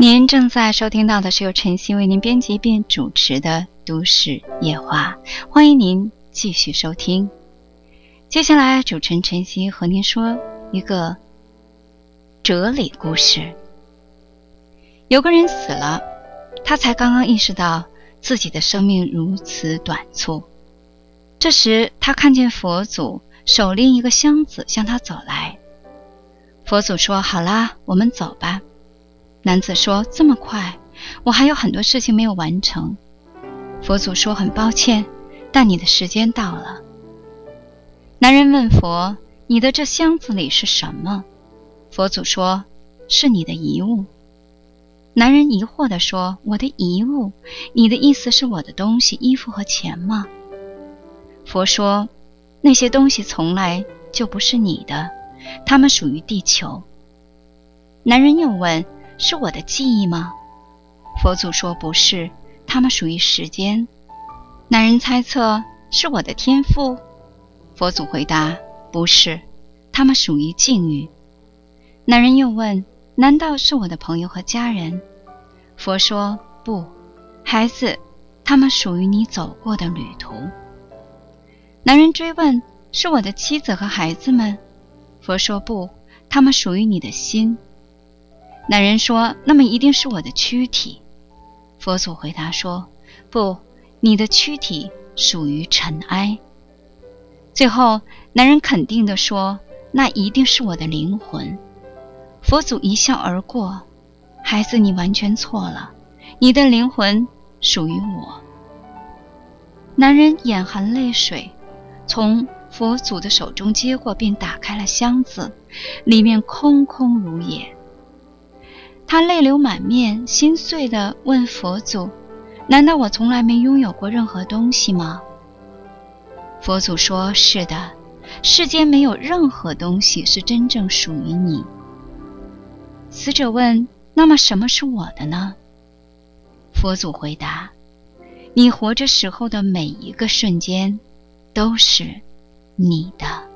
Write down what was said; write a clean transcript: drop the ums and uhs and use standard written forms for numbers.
您正在收听到的是由晨曦为您编辑并主持的都市夜话，欢迎您继续收听。接下来主持人晨曦和您说一个哲理故事。有个人死了，他才刚刚意识到自己的生命如此短促。这时他看见佛祖手拎一个箱子向他走来。佛祖说：好啦，我们走吧。男子说：这么快，我还有很多事情没有完成。佛祖说：很抱歉，但你的时间到了。男人问佛：你的这箱子里是什么？佛祖说：是你的遗物。男人疑惑地说：我的遗物？你的意思是我的东西，衣服和钱吗？佛说：那些东西从来就不是你的，它们属于地球。男人又问：是我的记忆吗？佛祖说：不是，它们属于时间。男人猜测：是我的天赋？佛祖回答：不是，它们属于境遇。男人又问：难道是我的朋友和家人？佛说：不，孩子，他们属于你走过的旅途。男人追问：是我的妻子和孩子们？佛说：不，他们属于你的心。男人说：那么一定是我的躯体。佛祖回答说：不，你的躯体属于尘埃。最后男人肯定地说：那一定是我的灵魂。佛祖一笑而过：孩子，你完全错了，你的灵魂属于我。男人眼含泪水，从佛祖的手中接过并打开了箱子，里面空空如也。他泪流满面，心碎地问佛祖：难道我从来没拥有过任何东西吗？佛祖说：是的，世间没有任何东西是真正属于你。死者问：那么什么是我的呢？佛祖回答：你活着时候的每一个瞬间都是你的。